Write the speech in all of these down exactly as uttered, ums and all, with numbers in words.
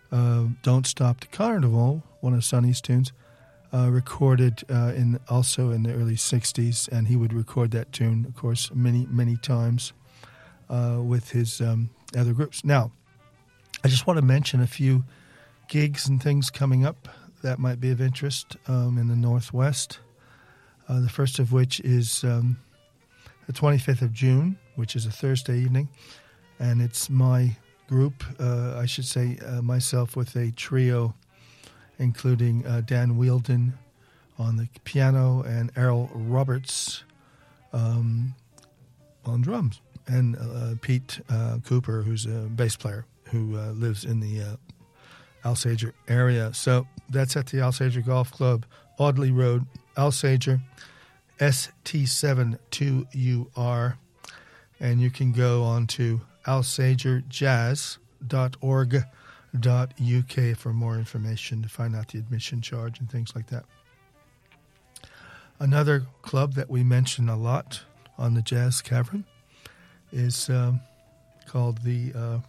uh, Don't Stop the Carnival, one of Sonny's tunes, uh, recorded uh, in also in the early sixties, and he would record that tune, of course, many, many times uh, with his um, other groups. Now, I just want to mention a few gigs and things coming up that might be of interest um, in the Northwest. Uh, the first of which is um, the twenty-fifth of June, which is a Thursday evening, and it's my group, uh, I should say uh, myself with a trio, including uh, Dan Wielden on the piano and Errol Roberts um, on drums, and uh, Pete uh, Cooper, who's a bass player who uh, lives in the uh, Alsager area. So that's at the Alsager Golf Club, Audley Road, Alsager, S T seven two U R, and you can go on to alsager jazz dot org dot U K for more information to find out the admission charge and things like that. Another club that we mention a lot on the Jazz Cavern is um, called the uh,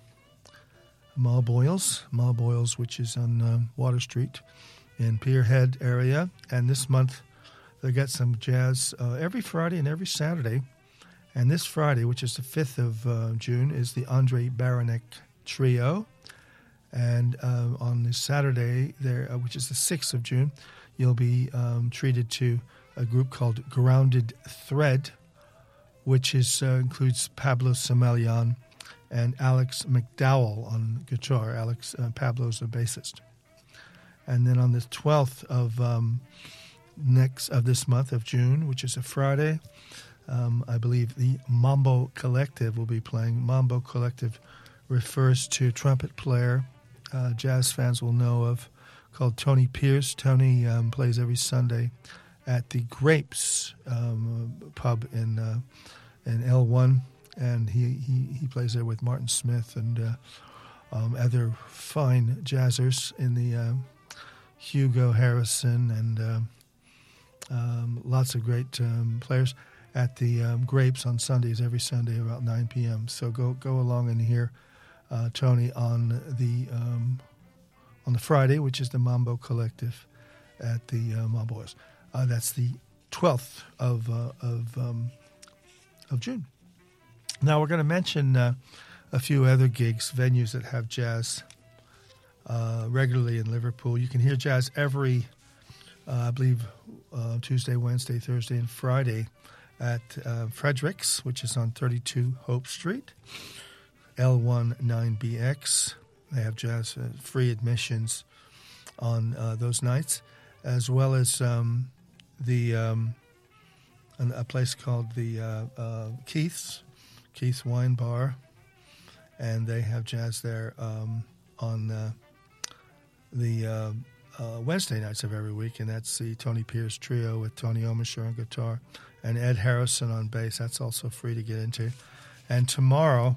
Ma Boyles, Ma Boyles, which is on um, Water Street in Pierhead area. And this month they got some jazz uh, every Friday and every Saturday. And this Friday, which is the fifth of uh, June, is the Andre Baranek Trio. And uh, on this Saturday, there, uh, which is the sixth of June, you'll be um, treated to a group called Grounded Thread, which is uh, includes Pablo Samelian and Alex McDowell on guitar. Alex uh, Pablo's a bassist. And then on the twelfth of um, next of this month of June, which is a Friday, um, I believe the Mambo Collective will be playing. Mambo Collective refers to trumpet player uh, jazz fans will know of, called Tony Pierce. Tony um, plays every Sunday at the Grapes um, pub in uh, in L one, and he, he, he plays there with Martin Smith and uh, um, other fine jazzers in the uh, Hugo Harrison and uh, um, lots of great um, players at the um, Grapes on Sundays, every Sunday about nine p.m. So go go along and hear uh, Tony on the um, on the Friday, which is the Mambo Collective at the uh, Mambo's. Uh, that's the twelfth of uh, of um, of June. Now we're going to mention uh, a few other gigs, venues that have jazz uh, regularly in Liverpool. You can hear jazz every, uh, I believe, uh, Tuesday, Wednesday, Thursday, and Friday at uh, Fredericks, which is on thirty-two Hope Street, L one nine B X. They have jazz uh, free admissions on uh, those nights, as well as um, the um, an, a place called the uh, uh, Keith's, Keith's Wine Bar, and they have jazz there um, on uh, the uh, uh, Wednesday nights of every week, and that's the Tony Pierce Trio with Tony Omisher on guitar and Ed Harrison on bass. That's also free to get into. And tomorrow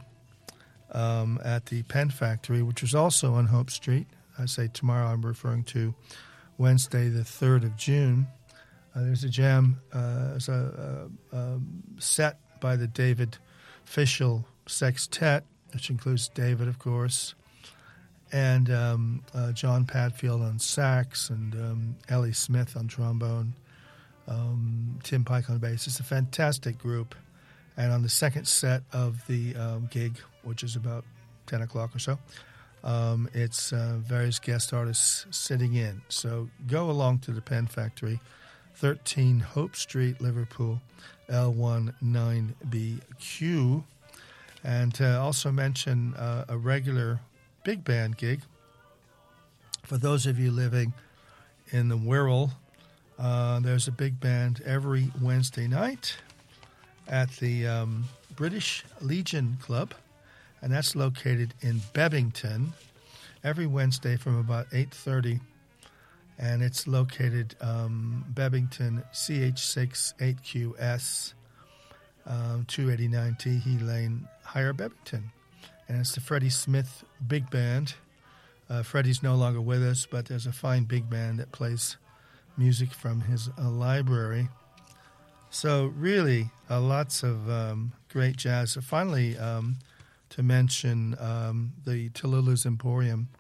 um, at the Pen Factory, which is also on Hope Street, I say tomorrow, I'm referring to Wednesday, the third of June. Uh, there's a jam, uh, there's a, a, a set by the David Fischel Sextet, which includes David, of course, and um, uh, John Padfield on sax, and um, Ellie Smith on trombone, um, Tim Pike on bass. It's a fantastic group. And on the second set of the um, gig, which is about ten o'clock or so, Um, it's uh, various guest artists sitting in. So go along to the Pen Factory, thirteen Hope Street, Liverpool, L one nine B Q. And uh, also mention uh, a regular big band gig. For those of you living in the Wirral, uh, there's a big band every Wednesday night at the um, British Legion Club, and that's located in Bebington, every Wednesday from about eight thirty, and it's located um, Bebington C H six eight Q S, um, two eighty-nine Teehee Lane, Higher Bebington, and it's the Freddie Smith Big Band. Uh, Freddie's no longer with us, but there's a fine big band that plays music from his uh, library. So really, uh, lots of um, great jazz. So finally, um, to mention um, the Tallulah's Emporium